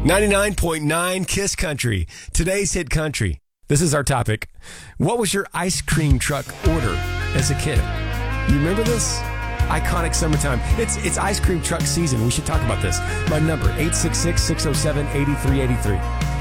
99.9 Kiss Country. Today's hit country. This is our topic. What was your ice cream truck order as a kid? You remember this? Iconic summertime. It's ice cream truck season. We should talk about this. My number, 866-607-8383.